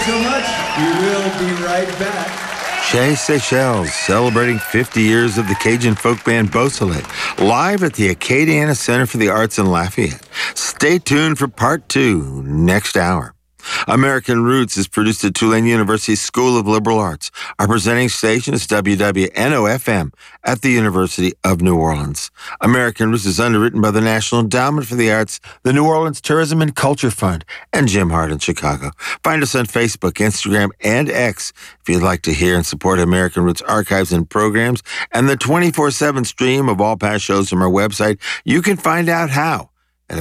so much. We will be right back. Chez Seychelles, celebrating 50 years of the Cajun folk band Beausoleil, live at the Acadiana Center for the Arts in Lafayette. Stay tuned for part 2 next hour. American Roots is produced at Tulane University School of Liberal Arts. Our presenting station is WWNO-FM at the University of New Orleans. American Roots is underwritten by the National Endowment for the Arts, the New Orleans Tourism and Culture Fund, and Jim Hart in Chicago. Find us on Facebook, Instagram, and X if you'd like to hear and support American Roots archives and programs, and the 24/7 stream of all past shows from our website. You can find out how at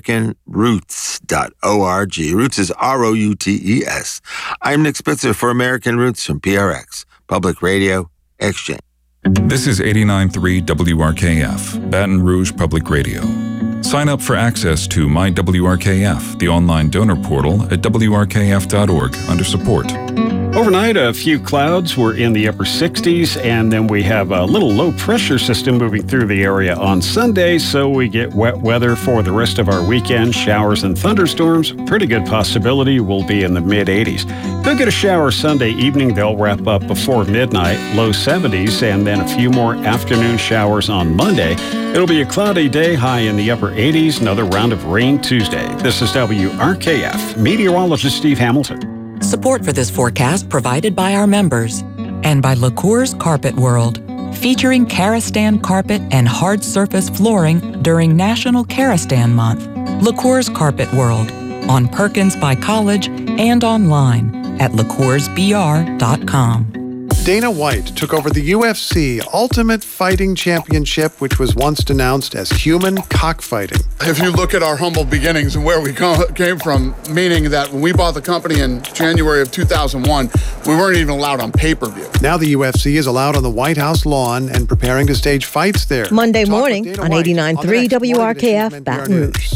AmericanRoots.org. Roots is R-O-U-T-E-S. I'm Nick Spitzer for American Roots from PRX, Public Radio Exchange. This is 89.3 WRKF, Baton Rouge Public Radio. Sign up for access to My WRKF, the online donor portal at WRKF.org under support. Overnight, a few clouds were in the upper 60s, and then we have a little low-pressure system moving through the area on Sunday, so we get wet weather for the rest of our weekend. Showers and thunderstorms, pretty good possibility, will be in the mid-80s. Could get a shower Sunday evening. They'll wrap up before midnight, low 70s, and then a few more afternoon showers on Monday. It'll be a cloudy day, high in the upper 80s, another round of rain Tuesday. This is WRKF, meteorologist Steve Hamilton. Support for this forecast provided by our members and by LaCour's Carpet World, featuring Karastan carpet and hard surface flooring during National Karastan Month. LaCour's Carpet World on Perkins by College and online at LaCoursBR.com. Dana White took over the UFC Ultimate Fighting Championship, which was once denounced as human cockfighting. If you look at our humble beginnings and where we came from, meaning that when we bought the company in January of 2001, we weren't even allowed on pay-per-view. Now the UFC is allowed on the White House lawn and preparing to stage fights there. Monday morning on 89.3 WRKF Baton Rouge.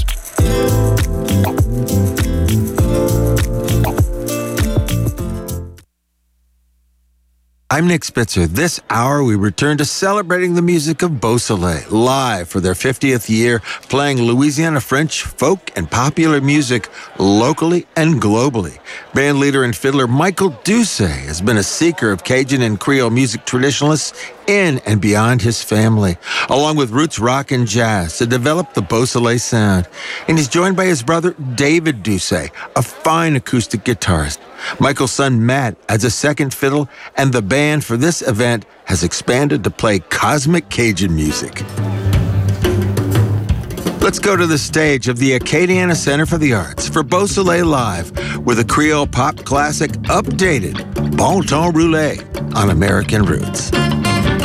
I'm Nick Spitzer. This hour, we return to celebrating the music of Beausoleil, live for their 50th year, playing Louisiana French, folk, and popular music locally and globally. Band leader and fiddler Michael Doucet has been a seeker of Cajun and Creole music traditionalists in and beyond his family, along with roots rock and jazz, to develop the Beausoleil sound. And he's joined by his brother, David Doucet, a fine acoustic guitarist. Michael's son, Matt, adds a second fiddle, and the band for this event has expanded to play cosmic Cajun music. Let's go to the stage of the Acadiana Center for the Arts for Beausoleil Live with a Creole pop classic updated, Bon Temps Roulé on American Roots.